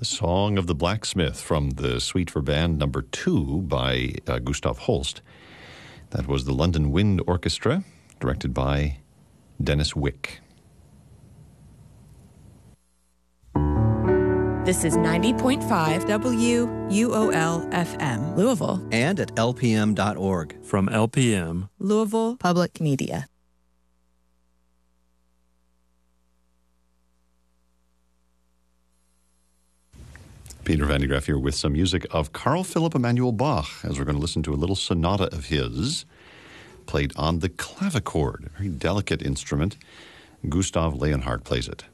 The Song of the Blacksmith from the Suite for Band No. 2 by Gustav Holst. That was the London Wind Orchestra, directed by Dennis Wick. This is 90.5 WUOL-FM, Louisville. And at lpm.org. From LPM, Louisville Public Media. Peter Van de Graaff here with some music of Carl Philipp Emanuel Bach, as we're going to listen to a little sonata of his, played on the clavichord, a very delicate instrument. Gustav Leonhardt plays it.